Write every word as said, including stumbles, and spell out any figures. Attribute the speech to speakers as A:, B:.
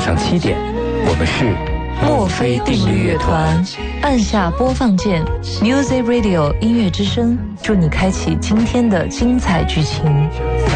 A: 上七点，我们是
B: 墨菲定律乐团。按下播放键 ，Music Radio 音乐之声，祝你开启今天的精彩剧情。